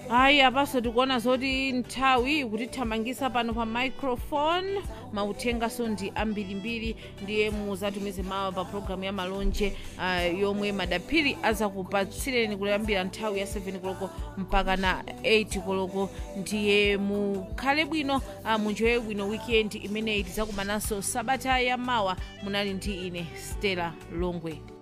Hayi apaso tikuona zoti nthawi kutithamangisa pano pa microphone mauthenga so ndi ambirimbiri ndiye muzatumize mawa pa programu ya malonje yomwe madaphiri azakupatsireni kuyambira nthawi ya 7 koloko mpaka na 8 koloko ndiye mukhale bwino munjoye bwino weekend imeneyi tizakumananso sabata ya mawa munali ndi ine Stella Longwe.